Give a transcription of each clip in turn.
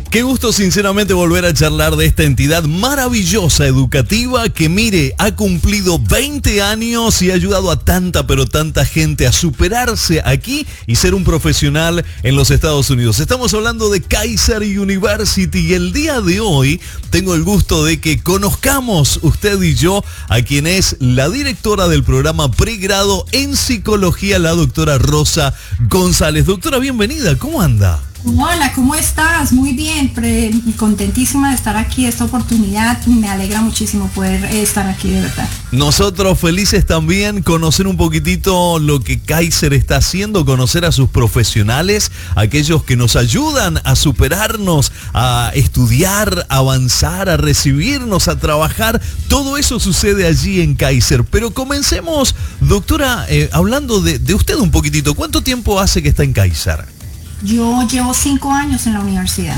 Qué gusto sinceramente volver a charlar de esta entidad maravillosa educativa que mire, ha cumplido 20 años y ha ayudado a tanta pero tanta gente a superarse aquí y ser un profesional en los Estados Unidos. Estamos hablando de Kaiser University y el día de hoy tengo el gusto de que conozcamos usted y yo a quien es la directora del programa pregrado en psicología, la doctora Rosa González. Doctora, bienvenida, ¿cómo anda? Hola, ¿cómo estás? Muy bien, contentísima de estar aquí, esta oportunidad, me alegra muchísimo poder estar aquí, de verdad. Nosotros felices también, conocer un poquitito lo que Kaiser está haciendo, conocer a sus profesionales, aquellos que nos ayudan a superarnos, a estudiar, a avanzar, a recibirnos, a trabajar. Todo eso sucede allí en Kaiser. Pero comencemos, doctora, hablando de usted un poquitito. ¿Cuánto tiempo hace que está en Kaiser? Yo llevo 5 años en la universidad.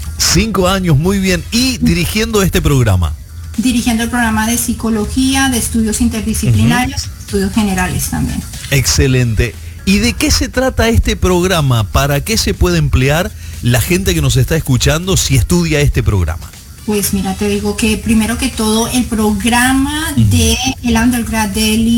5 años, muy bien. ¿Y dirigiendo este programa? Dirigiendo el programa de psicología, de estudios interdisciplinarios, estudios generales también. Excelente. ¿Y de qué se trata este programa? ¿Para qué se puede emplear la gente que nos está escuchando si estudia este programa? Pues mira, te digo que primero que todo el programa de el undergrad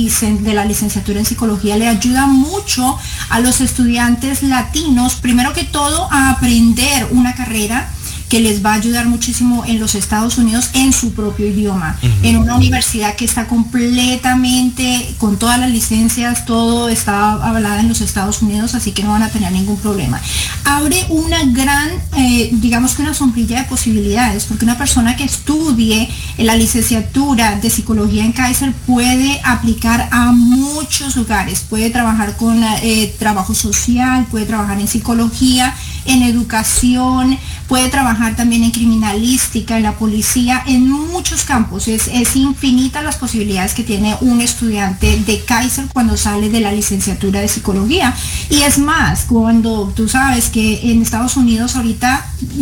de la licenciatura en psicología le ayuda mucho a los estudiantes latinos, primero que todo a aprender una carrera que les va a ayudar muchísimo en los Estados Unidos en su propio idioma, en una universidad que está completamente, con todas las licencias, todo está avalada en los Estados Unidos, así que no van a tener ningún problema. Abre una gran, digamos que una sombrilla de posibilidades, porque una persona que estudie en la licenciatura de psicología en Kaiser puede aplicar a muchos lugares, puede trabajar con trabajo social, puede trabajar en psicología, en educación, puede trabajar también en criminalística, en la policía, en muchos campos. Es infinita las posibilidades que tiene un estudiante de Kaiser cuando sale de la licenciatura de psicología. Y es más, cuando tú sabes que en Estados Unidos ahorita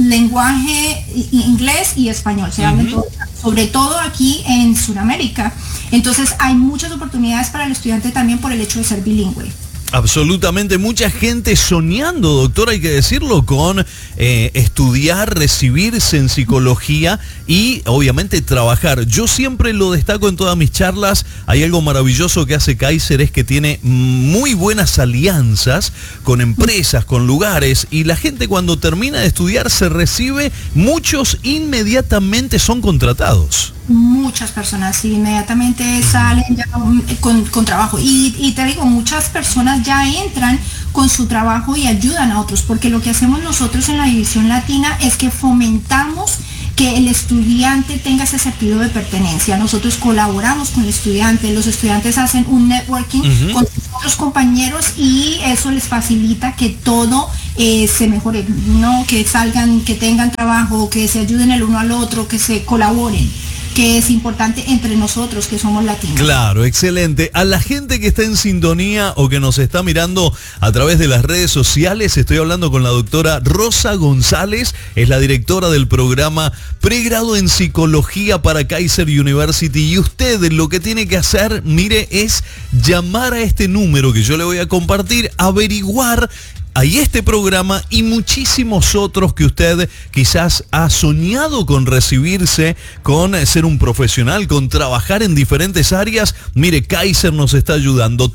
lenguaje inglés y español se habla sobre todo aquí en Sudamérica. Entonces hay muchas oportunidades para el estudiante también por el hecho de ser bilingüe. Absolutamente, mucha gente soñando, doctora, hay que decirlo, con estudiar, recibirse en psicología y obviamente trabajar. Yo siempre lo destaco en todas mis charlas. Hay algo maravilloso que hace Kaiser, es que tiene muy buenas alianzas con empresas, con lugares, y la gente cuando termina de estudiar se recibe, muchos inmediatamente son contratados. Muchas personas inmediatamente salen ya con trabajo y te digo, muchas personas ya entran con su trabajo y ayudan a otros, porque lo que hacemos nosotros en la división latina es que fomentamos que el estudiante tenga ese sentido de pertenencia. Nosotros colaboramos con el estudiante, los estudiantes hacen un networking con sus otros compañeros y eso les facilita que todo se mejore, ¿no? Que salgan, que tengan trabajo, que se ayuden el uno al otro, que se colaboren, que es importante entre nosotros que somos latinos. Claro, excelente. A la gente que está en sintonía o que nos está mirando a través de las redes sociales, estoy hablando con la doctora Rosa González, es la directora del programa pregrado en psicología para Kaiser University, y usted lo que tiene que hacer, mire, es llamar a este número que yo le voy a compartir, averiguar. Hay este programa y muchísimos otros que usted quizás ha soñado con recibirse, con ser un profesional, con trabajar en diferentes áreas. Mire, Kaiser nos está ayudando.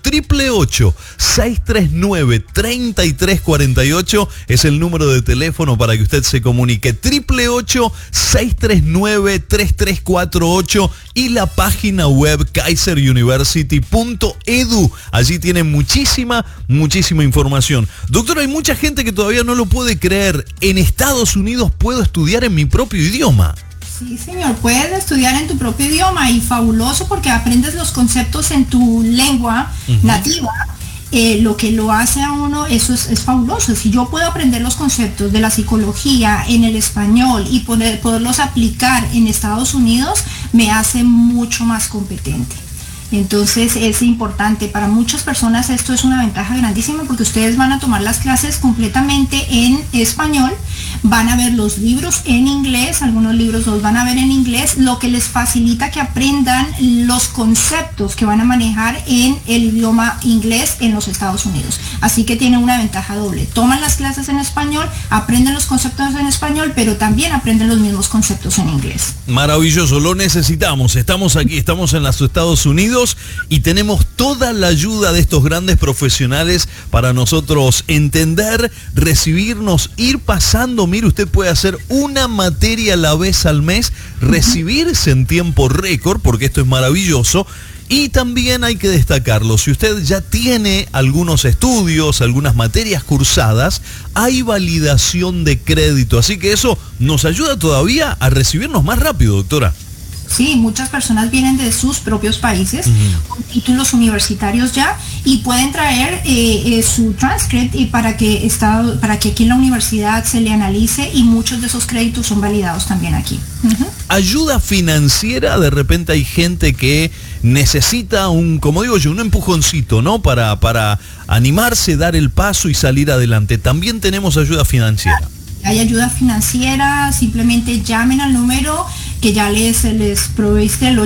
888-639-3348 es el número de teléfono para que usted se comunique. 888-639-3348 y la página web kaiseruniversity.edu. Allí tiene muchísima información. Doctor, hay mucha gente que todavía no lo puede creer. En Estados Unidos puedo estudiar en mi propio idioma. Sí, señor, puedes estudiar en tu propio idioma y fabuloso porque aprendes los conceptos en tu lengua nativa. Lo que lo hace a uno, eso es fabuloso. Si yo puedo aprender los conceptos de la psicología en el español y poderlos aplicar en Estados Unidos, me hace mucho más competente. Entonces es importante, para muchas personas esto es una ventaja grandísima porque ustedes van a tomar las clases completamente en español, van a ver los libros en inglés, algunos libros los van a ver en inglés, lo que les facilita que aprendan los conceptos que van a manejar en el idioma inglés en los Estados Unidos. Así que tienen una ventaja doble. Toman las clases en español, aprenden los conceptos en español, pero también aprenden los mismos conceptos en inglés. Maravilloso, lo necesitamos. Estamos aquí, estamos en los Estados Unidos y tenemos toda la ayuda de estos grandes profesionales para nosotros entender, recibirnos, ir pasando. Mire, usted puede hacer una materia a la vez al mes, recibirse en tiempo récord, porque esto es maravilloso. Y también hay que destacarlo, si usted ya tiene algunos estudios, algunas materias cursadas, hay validación de crédito, así que eso nos ayuda todavía a recibirnos más rápido, doctora. Sí, muchas personas vienen de sus propios países con títulos universitarios ya y pueden traer su transcript y para que aquí en la universidad se le analice y muchos de esos créditos son validados también aquí. Ayuda financiera, de repente hay gente que necesita como digo yo, un empujoncito, ¿no? Para animarse, dar el paso y salir adelante. También tenemos ayuda financiera. Hay ayuda financiera, simplemente llamen al número que ya les proveíste, el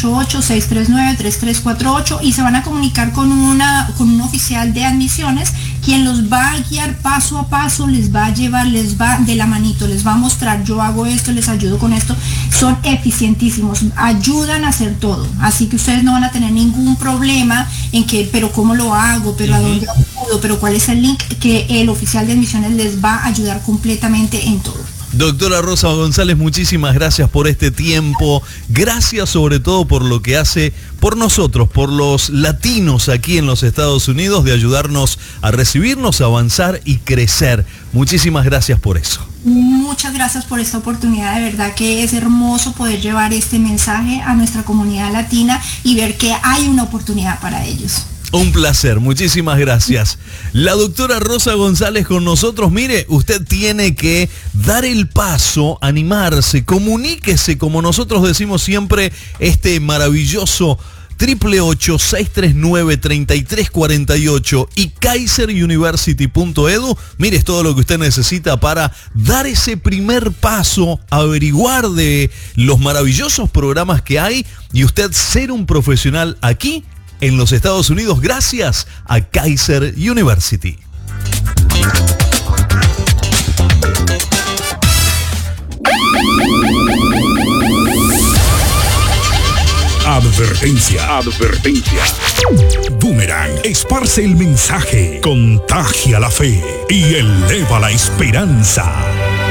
888-639-3348 y se van a comunicar con un oficial de admisiones quien los va a guiar paso a paso, les va a llevar, les va de la manito, les va a mostrar, yo hago esto, les ayudo con esto. Son eficientísimos, ayudan a hacer todo, así que ustedes no van a tener ningún problema en que, pero cómo lo hago, pero a dónde acudo, pero cuál es el link, que el oficial de admisiones les va a ayudar completamente en todo. Doctora Rosa González, muchísimas gracias por este tiempo, gracias sobre todo por lo que hace por nosotros, por los latinos aquí en los Estados Unidos, de ayudarnos a recibirnos, a avanzar y crecer. Muchísimas gracias por eso. Muchas gracias por esta oportunidad, de verdad que es hermoso poder llevar este mensaje a nuestra comunidad latina y ver que hay una oportunidad para ellos. Un placer, muchísimas gracias. La doctora Rosa González con nosotros. Mire, usted tiene que dar el paso, animarse, comuníquese, como nosotros decimos siempre, este maravilloso 888-639-3348 y kaiseruniversity.edu. Mire, es todo lo que usted necesita para dar ese primer paso, averiguar de los maravillosos programas que hay y usted ser un profesional aquí en los Estados Unidos gracias a Kaiser University. Advertencia. Boomerang esparce el mensaje, contagia la fe y eleva la esperanza.